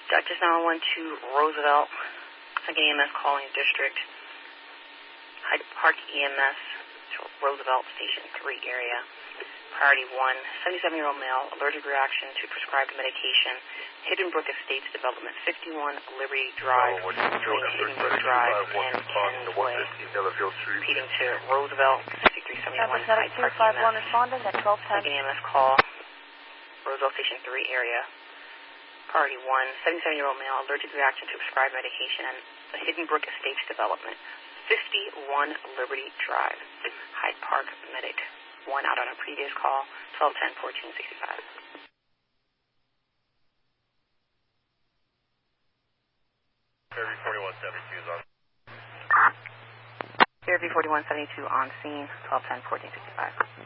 Dr. 911 to Roosevelt, second EMS calling district, Hyde Park EMS to Roosevelt Station 3 area. Priority 1, 77-year-old male, allergic reaction to prescribed medication, Hidden Brook Estates Development, 51 Liberty Drive, between Hidden Brook Drive and Kenn's Way. Repeating to Roosevelt, 6371 Hyde Park EMS. Second EMS call, Roosevelt Station 3 area. Priority 1, 77-year-old male, allergic reaction to prescribed medication, the Hidden Brook Estates Development, 51 Liberty Drive, Hyde Park Medic. 1 out on a previous call, 1210-1465. Fairview 4172 is on. Fairview 4172 on scene, 1210-1465.